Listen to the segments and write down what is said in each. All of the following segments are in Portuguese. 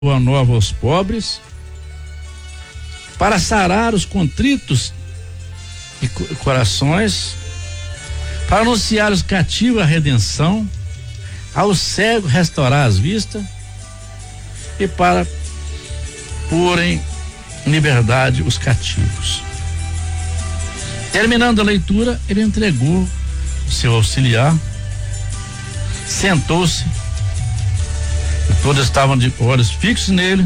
boa nova aos pobres, para sarar os contritos e corações, para anunciar os cativos a redenção, aos cegos restaurar as vistas e para pôr em liberdade os cativos. Terminando a leitura, ele entregou o seu auxiliar, sentou-se, todos estavam de olhos fixos nele,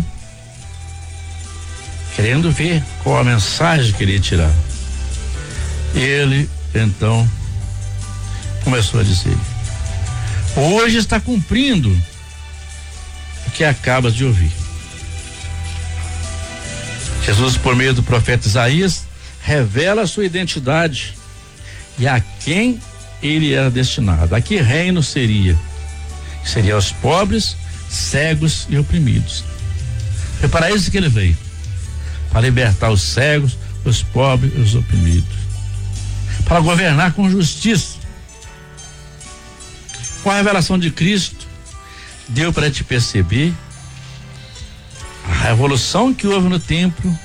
querendo ver qual a mensagem que ele ia tirar. Ele então começou a dizer: hoje está cumprindo o que acabas de ouvir. Jesus, por meio do profeta Isaías, revela a sua identidade e a quem ele era destinado. A que reino seria? Seria aos pobres, cegos e oprimidos. Foi para isso que ele veio, para libertar os cegos, os pobres e os oprimidos, para governar com justiça. Com a revelação de Cristo, deu para te perceber a revolução que houve no templo,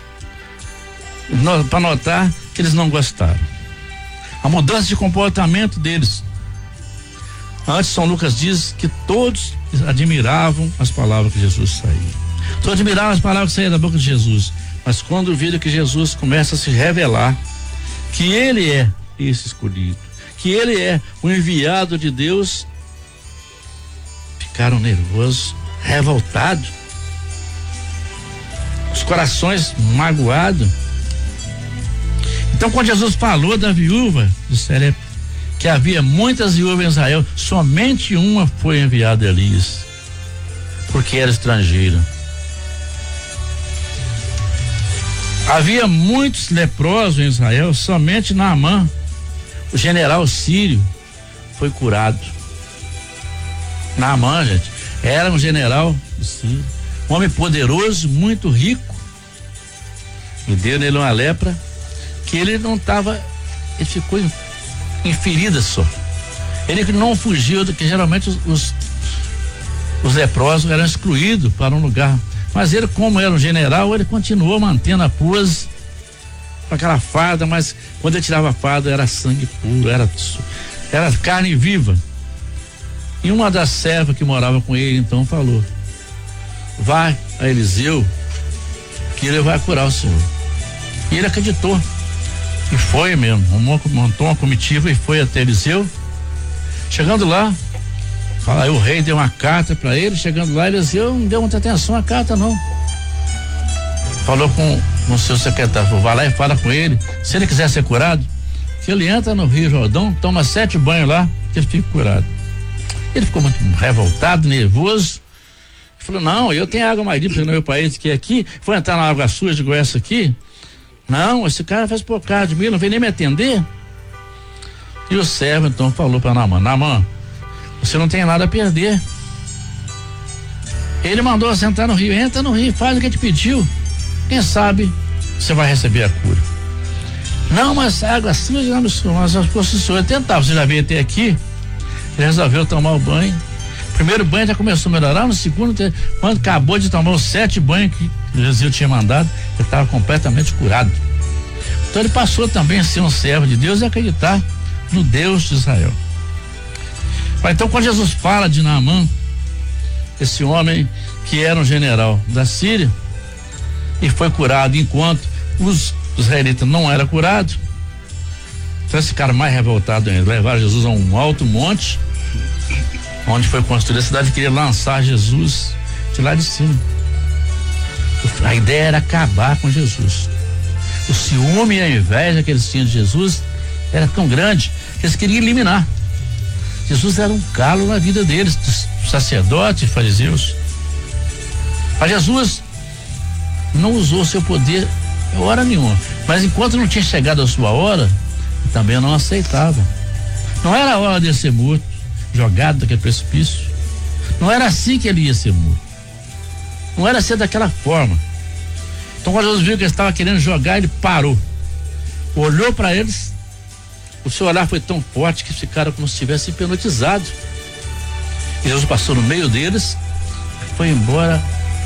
para notar que eles não gostaram. A mudança de comportamento deles. Antes, São Lucas diz que todos admiravam as palavras que Jesus saía. Todos admiravam as palavras que saíam da boca de Jesus. Mas quando viram que Jesus começa a se revelar, que ele é esse escolhido, que ele é o enviado de Deus, ficaram nervosos, revoltados, os corações magoados. Então, quando Jesus falou da viúva de Sarepta, que havia muitas viúvas em Israel, somente uma foi enviada a Elias, porque era estrangeira. Havia muitos leprosos em Israel, somente Naamã, o general sírio, foi curado. Naamã, gente, era um general sírio, um homem poderoso, muito rico, e deu nele uma lepra que ele não estava, ele ficou em ferida só. Ele não fugiu, do que geralmente os leprosos eram excluídos para um lugar. Mas ele, como era um general, ele continuou mantendo a pose com aquela farda, mas quando ele tirava a farda era sangue puro, era carne viva. E uma das servas que morava com ele então falou: vai a Eliseu, que ele vai curar o senhor. E ele acreditou. E foi mesmo, montou uma comitiva e foi até Eliseu. Chegando lá, aí o rei deu uma carta para ele. Chegando lá, Eliseu não deu muita atenção à carta, não. Falou com o seu secretário: vai lá e fala com ele, se ele quiser ser curado, que ele entra no Rio Jordão, toma 7 banhos lá, que ele fica curado. Ele ficou muito revoltado, nervoso. Falou: não, eu tenho água mais limpa no meu país que aqui, vou entrar na água suja igual essa aqui? Não, esse cara faz por causa de mim, não vem nem me atender. E o servo então falou para Naamã: Naamã, você não tem nada a perder. Ele mandou você entrar no rio, entra no rio, faz o que ele te pediu. Quem sabe você vai receber a cura. Não, mas a água suja, não, mas se o senhor tentar, você já veio até aqui. Ele resolveu tomar o banho. O primeiro banho já começou a melhorar, no segundo, quando acabou de tomar os 7 banhos que Jesus tinha mandado, ele estava completamente curado. Então ele passou também a ser um servo de Deus e acreditar no Deus de Israel. Então, quando Jesus fala de Naamã, esse homem que era um general da Síria e foi curado enquanto os israelitas não eram curados, então esse cara mais revoltado ainda, levaram Jesus a um alto monte onde foi construída a cidade, queria lançar Jesus de lá de cima. A ideia era acabar com Jesus. O ciúme e a inveja que eles tinham de Jesus era tão grande que eles queriam eliminar. Jesus era um calo na vida deles, dos sacerdotes e fariseus. Mas Jesus não usou seu poder em hora nenhuma. Mas enquanto não tinha chegado a sua hora, ele também não aceitava. Não era a hora de ser morto, jogado daquele precipício. Não era assim que ele ia ser morto. Não era ser daquela forma. Então, quando Jesus viu que ele estava querendo jogar, ele parou. Olhou para eles. O seu olhar foi tão forte que ficaram como se estivessem hipnotizados. E Jesus passou no meio deles, foi embora